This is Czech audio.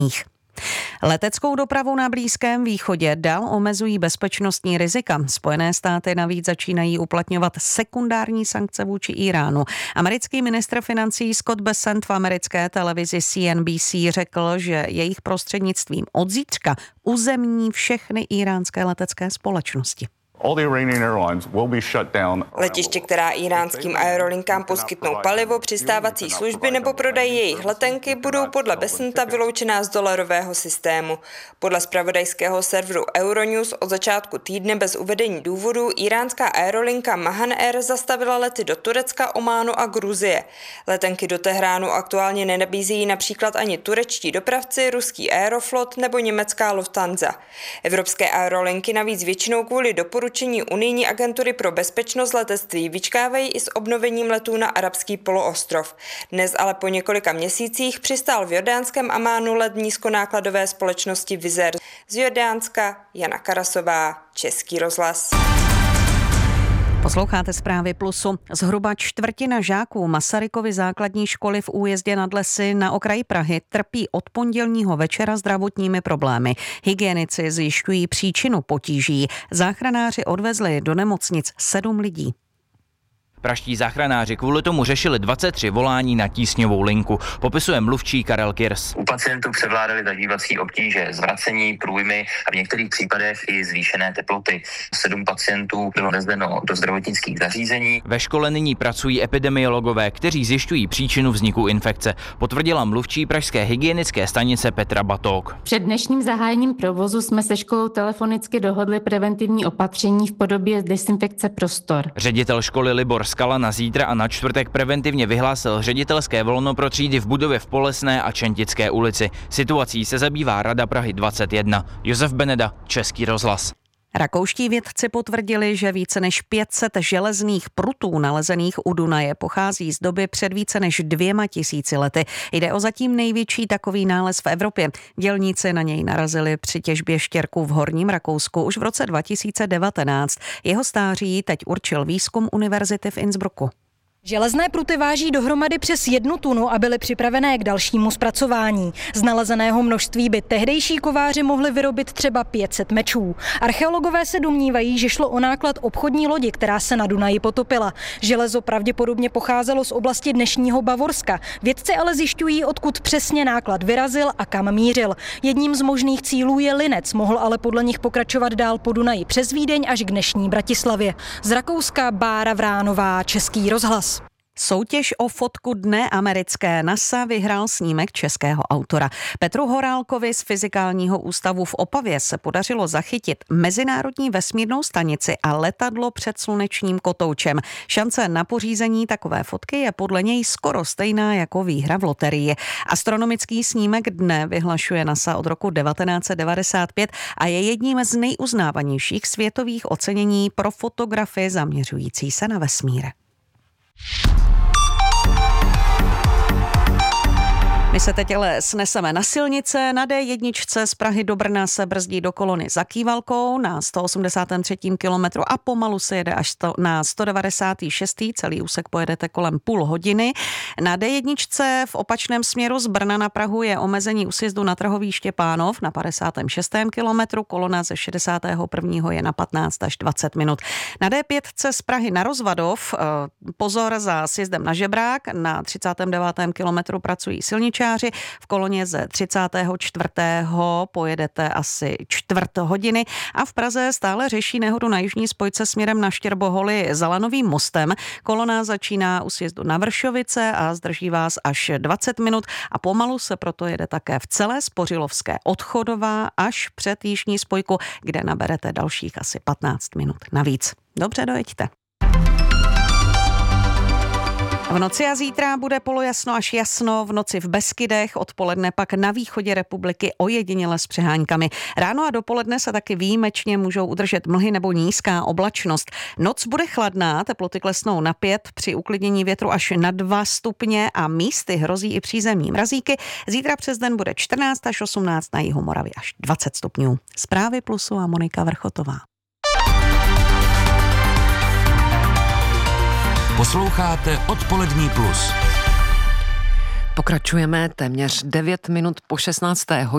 Leteckou dopravu na Blízkém východě dál omezují bezpečnostní rizika. Spojené státy navíc začínají uplatňovat sekundární sankce vůči Iránu. Americký ministr financí Scott Bessent v americké televizi CNBC řekl, že jejich prostřednictvím od zítřka uzemní všechny iránské letecké společnosti. Letiště, která iránským aerolinkám poskytnou palivo, přistávací služby nebo prodají jejich letenky, budou podle Bessenta vyloučená z dolarového systému. Podle zpravodajského serveru Euronews od začátku týdne bez uvedení důvodu iránská aerolinka Mahan Air zastavila lety do Turecka, Ománu a Gruzie. Letenky do Tehránu aktuálně nenabízejí například ani turečtí dopravci, ruský Aeroflot nebo německá Lufthansa. Evropské aerolinky navíc většinou kvůli doporučení unijní agentury pro bezpečnost letectví vyčkávají i s obnovením letů na arabský poloostrov. Dnes ale po několika měsících přistál v jordánském Amánu let nízkonákladové společnosti Wizz Air. Z Jordánska Jana Karasová, Český rozhlas. Posloucháte Zprávy Plusu. Zhruba čtvrtina žáků Masarykovy základní školy v Újezdě nad Lesy na okraji Prahy trpí od pondělního večera zdravotními problémy. Hygienici zjišťují příčinu potíží. Záchranáři odvezli do nemocnic 7 lidí. Praští záchranáři kvůli tomu řešili 23 volání na tísňovou linku, popisuje mluvčí Karel Kirs. U pacientů převládaly zažívací obtíže, zvracení, průjmy a v některých případech i zvýšené teploty. 7 pacientů bylo vezeno do zdravotnických zařízení. Ve škole nyní pracují epidemiologové, kteří zjišťují příčinu vzniku infekce, potvrdila mluvčí pražské hygienické stanice Petra Batók. Před dnešním zahájením provozu jsme se školou telefonicky dohodli preventivní opatření v podobě dezinfekce prostor. Ředitel školy Libor Skala na zítra a na čtvrtek preventivně vyhlásil ředitelské volno pro třídy v budově v Polesné a Čentické ulici. Situací se zabývá Rada Prahy 21. Josef Beneda, Český rozhlas. Rakouští vědci potvrdili, že více než 500 železných prutů nalezených u Dunaje pochází z doby před více než 2000 lety. Jde o zatím největší takový nález v Evropě. Dělníci na něj narazili při těžbě štěrku v Horním Rakousku už v roce 2019. Jeho stáří teď určil výzkum univerzity v Innsbrucku. Železné pruty váží dohromady přes 1 tunu a byly připravené k dalšímu zpracování. Z nalezeného množství by tehdejší kováři mohli vyrobit třeba 500 mečů. Archeologové se domnívají, že šlo o náklad obchodní lodi, která se na Dunaji potopila. Železo pravděpodobně pocházelo z oblasti dnešního Bavorska. Vědci ale zjišťují, odkud přesně náklad vyrazil a kam mířil. Jedním z možných cílů je Linec, mohl ale podle nich pokračovat dál po Dunaji přes Vídeň až k dnešní Bratislavě. Z Rakouska Bára Vránová, Český rozhlas. Soutěž o fotku dne americké NASA vyhrál snímek českého autora. Petru Horálkovi z Fyzikálního ústavu v Opavě se podařilo zachytit mezinárodní vesmírnou stanici a letadlo před slunečním kotoučem. Šance na pořízení takové fotky je podle něj skoro stejná jako výhra v loterii. Astronomický snímek dne vyhlašuje NASA od roku 1995 a je jedním z nejuznávanějších světových ocenění pro fotografy zaměřující se na vesmír. My se teď ale sneseme na silnice. Na D1 z Prahy do Brna se brzdí do kolony za Kývalkou na 183. kilometru a pomalu se jede až na 196. Celý úsek pojedete kolem půl hodiny. Na D1 v opačném směru z Brna na Prahu je omezení u sjezdu na Trhový Štěpánov na 56. kilometru. Kolona ze 61. je na 15 až 20 minut. Na D5 z Prahy na Rozvadov pozor za sjezdem na Žebrák. Na 39. kilometru pracují silničáři. V koloně ze 34. pojedete asi 1/4 hodiny a v Praze stále řeší nehodu na jižní spojce směrem na Štěrboholy za Lanovým mostem. Kolona začíná u sjezdu na Vršovice a zdrží vás až 20 minut a pomalu se proto jede také v celé Spořilovské od Chodova až před jižní spojku, kde naberete dalších asi 15 minut navíc. Dobře, dojeďte. V noci a zítra bude polojasno až jasno, v noci v Beskydech, odpoledne pak na východě republiky ojediněle s přeháňkami. Ráno a dopoledne se taky výjimečně můžou udržet mlhy nebo nízká oblačnost. Noc bude chladná, teploty klesnou na 5, při uklidnění větru až na 2 stupně a místy hrozí i přízemní mrazíky. Zítra přes den bude 14 až 18, na jihu Moravy až 20 stupňů. Zprávy Plusu a Monika Vrchotová. Posloucháte Odpolední plus. Pokračujeme téměř 9 minut po 16.